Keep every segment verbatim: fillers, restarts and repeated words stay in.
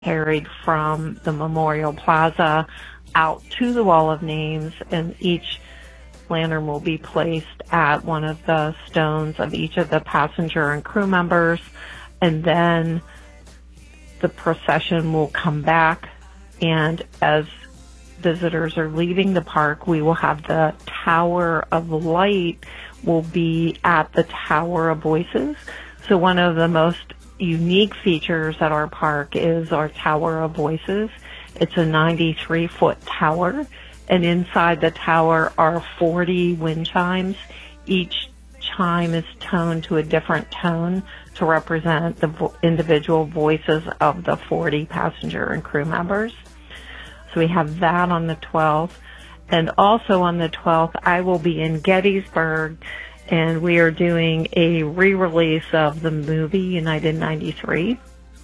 carried from the Memorial Plaza out to the Wall of Names, and each lantern will be placed at one of the stones of each of the passenger and crew members, and then the procession will come back, and as visitors are leaving the park, we will have the Tower of Light will be at the Tower of Voices. So one of the most unique features at our park is our Tower of Voices. It's a ninety-three foot tower, and inside the tower are forty wind chimes. Each chime is toned to a different tone to represent the vo- individual voices of the forty passenger and crew members. So we have that on the twelfth. And also on the twelfth, I will be in Gettysburg, and we are doing a re-release of the movie United ninety-three.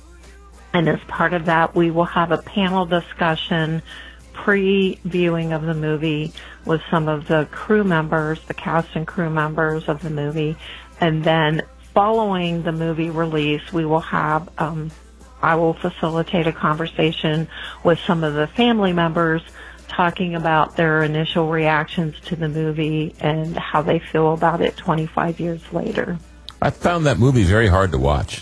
And as part of that, we will have a panel discussion pre-viewing of the movie with some of the crew members, the cast and crew members of the movie. And then following the movie release, we will have, um, I will facilitate a conversation with some of the family members talking about their initial reactions to the movie and how they feel about it twenty-five years later. I found that movie very hard to watch.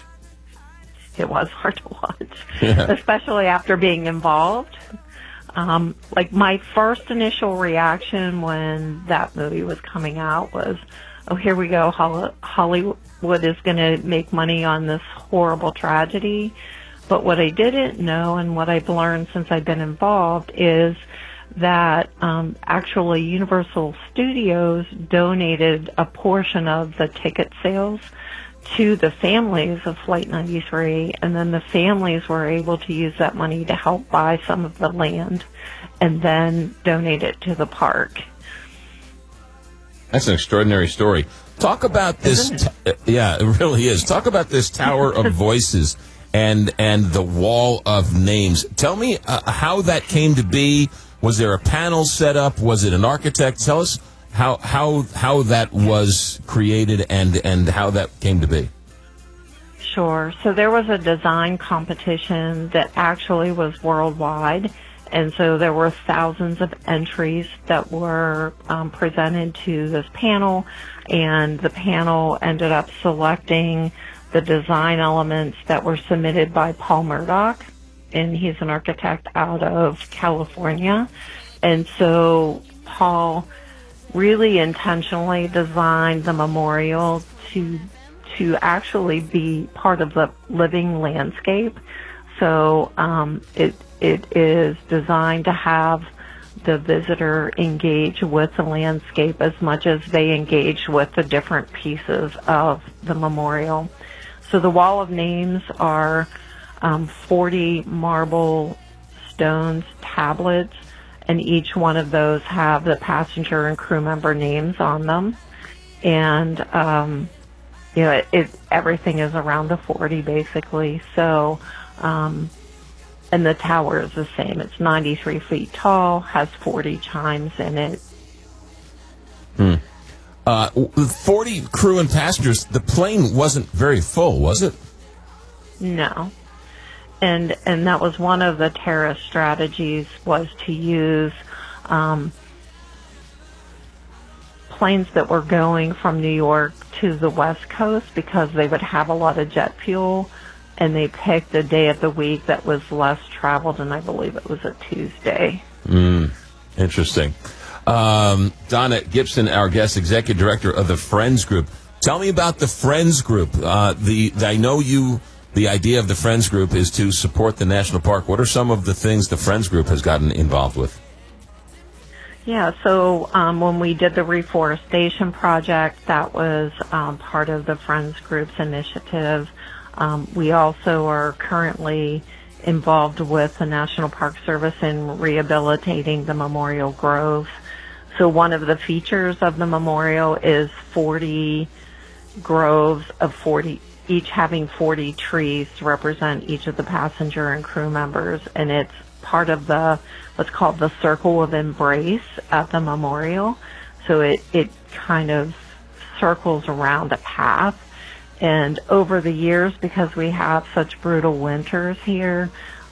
It was hard to watch, yeah. especially after being involved. Um, like my first initial reaction when that movie was coming out was, oh, here we go. Hollywood is going to make money on this horrible tragedy. But what I didn't know and what I've learned since I've been involved is that um, actually Universal Studios donated a portion of the ticket sales to the families of Flight ninety-three, and then the families were able to use that money to help buy some of the land and then donate it to the park. That's an extraordinary story. Talk about this. T- yeah, it really is. Talk about this Tower of Voices and and the Wall of Names. Tell me uh, how that came to be. Was there a panel set up? Was it an architect? Tell us how how how that was created and and how that came to be. Sure. So there was a design competition that actually was worldwide, and so there were thousands of entries that were um, presented to this panel, and the panel ended up selecting the design elements that were submitted by Paul Murdoch, and he's an architect out of California. And so Paul really intentionally designed the memorial to to actually be part of the living landscape. So um, it it is designed to have the visitor engage with the landscape as much as they engage with the different pieces of the memorial. So the Wall of Names are um, forty marble stones, tablets, and each one of those have the passenger and crew member names on them. And, um, you know, it, it, everything is around the forty, basically. So, um, and the tower is the same. It's ninety-three feet tall, has forty chimes in it. Hmm. Uh, forty crew and passengers, the plane wasn't very full, was it? No. And and that was one of the terrorist strategies, was to use um, planes that were going from New York to the West Coast because they would have a lot of jet fuel, and they picked a day of the week that was less traveled, and I believe it was a Tuesday. Mm, interesting. Um, Donna Gibson, our guest executive director of the Friends Group. Tell me about the Friends Group. Uh, the I know you. The idea of the Friends Group is to support the national park. What are some of the things the Friends Group has gotten involved with? Yeah, so um, when we did the reforestation project, that was um, part of the Friends Group's initiative. Um, we also are currently involved with the National Park Service in rehabilitating the Memorial Grove. So one of the features of the memorial is forty groves of forty, each having forty trees to represent each of the passenger and crew members, and it's part of the what's called the Circle of Embrace at the memorial. So it, it kind of circles around a path. And over the years, because we have such brutal winters here,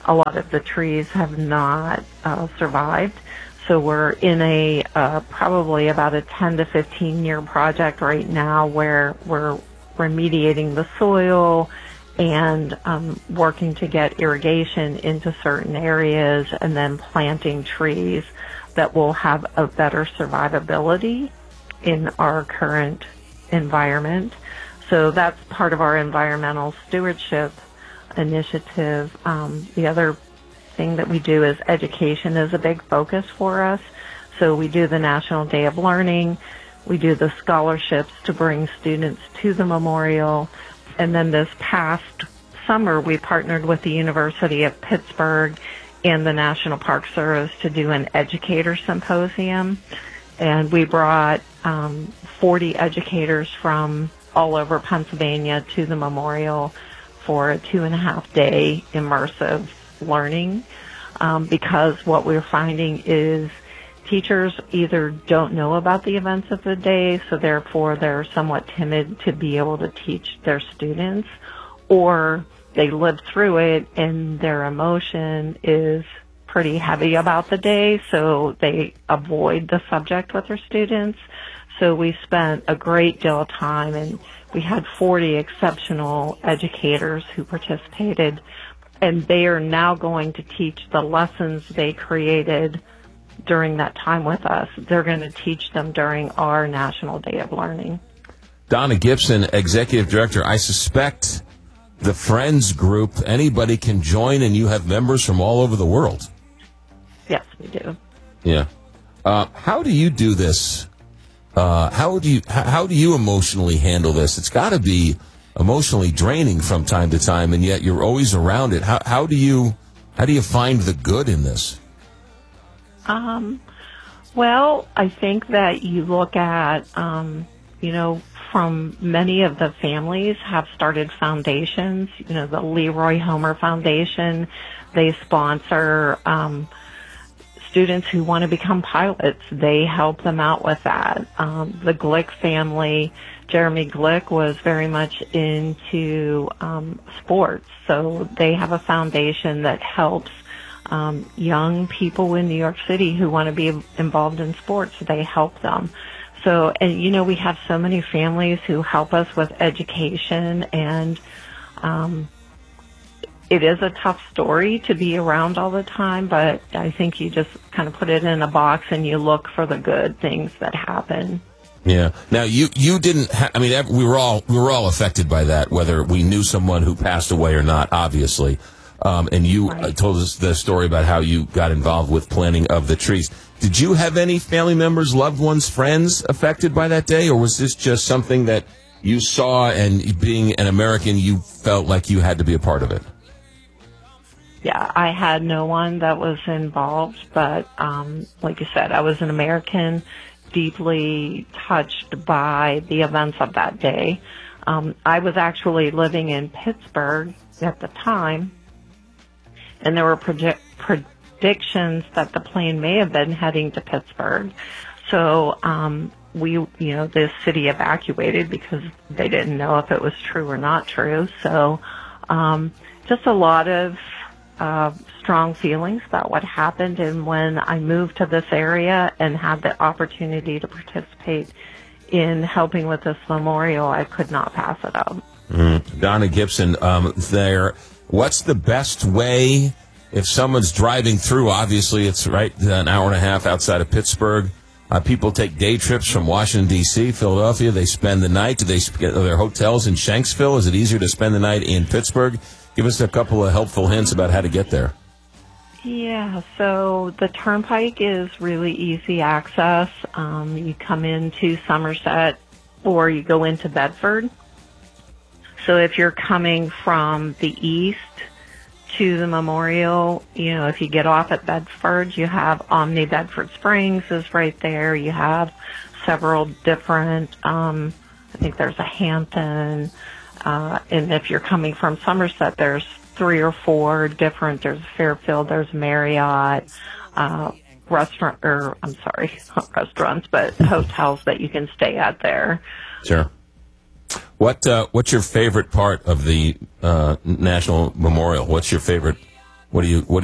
a lot of the trees have not uh, survived. So we're in a uh, probably about a ten to fifteen year project right now where we're remediating the soil and um, working to get irrigation into certain areas and then planting trees that will have a better survivability in our current environment. So that's part of our environmental stewardship initiative. Um, the other thing that we do is education is a big focus for us. So we do the National Day of Learning. We do the scholarships to bring students to the memorial. And then this past summer, we partnered with the University of Pittsburgh and the National Park Service to do an educator symposium. And we brought um, forty educators from all over Pennsylvania to the memorial for a two and a half day immersive learning. Um, because what we're finding is teachers either don't know about the events of the day, so therefore they're somewhat timid to be able to teach their students, or they lived through it and their emotion is pretty heavy about the day, so they avoid the subject with their students. So we spent a great deal of time, and we had forty exceptional educators who participated, and they are now going to teach the lessons they created during that time with us. They're going to teach them during our National Day of Learning. Donna Gibson, Executive Director, I suspect the Friends group, anybody can join, and you have members from all over the world. Yes, we do. Yeah. Uh, how do you do this? Uh, how do you how do you emotionally handle this? It's got to be emotionally draining from time to time, and yet you're always around it. How how do you how do you find the good in this? Um, well, I think that you look at, um, you know, from many of the families have started foundations. You know, the Leroy Homer Foundation, they sponsor um, students who want to become pilots. They help them out with that. Um, the Glick family, Jeremy Glick was very much into um, sports, so they have a foundation that helps Um, young people in New York City who want to be involved in sports. They help them. So, and you know, we have so many families who help us with education, and um, it is a tough story to be around all the time, but I think you just kind of put it in a box and you look for the good things that happen. Yeah. Now, you, you didn't, ha- I mean, we were all, we were all affected by that, whether we knew someone who passed away or not, obviously. Um, and you Right. uh, told us the story about how you got involved with planting of the trees. Did you have any family members, loved ones, friends affected by that day, or was this just something that you saw and being an American, you felt like you had to be a part of it? Yeah, I had no one that was involved, but um, like you said, I was an American, deeply touched by the events of that day. Um, I was actually living in Pittsburgh at the time, and there were proje- predictions that the plane may have been heading to Pittsburgh. So um, we, you know, the city evacuated because they didn't know if it was true or not true. So um, just a lot of uh, strong feelings about what happened. And when I moved to this area and had the opportunity to participate in helping with this memorial, I could not pass it up. Mm. Donna Gibson, um, there. What's the best way if someone's driving through? Obviously, it's right an hour and a half outside of Pittsburgh. Uh, people take day trips from Washington, D C, Philadelphia. They spend the night. Do they get their hotels in Shanksville? Is it easier to spend the night in Pittsburgh? Give us a couple of helpful hints about how to get there. Yeah, so the Turnpike is really easy access. Um, you come into Somerset or you go into Bedford. So if you're coming from the east to the memorial, you know, if you get off at Bedford, you have Omni Bedford Springs is right there. You have several different, um, I think there's a Hampton, uh, and if you're coming from Somerset, there's three or four different, there's Fairfield, there's Marriott, uh, restaurant, or I'm sorry, not restaurants, but hotels that you can stay at there. Sure. What uh, what's your favorite part of the uh, National Memorial? What's your favorite What do you what